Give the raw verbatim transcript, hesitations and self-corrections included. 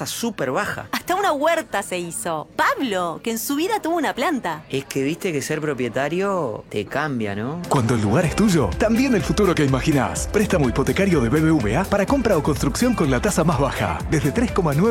tasa súper baja. Hasta una huerta se hizo. Pablo, que en su vida tuvo una planta. Es que viste que ser propietario te cambia, ¿no? Cuando el lugar es tuyo, también el futuro que imaginás. Préstamo hipotecario de B B V A para compra o construcción con la tasa más baja, desde tres coma nueve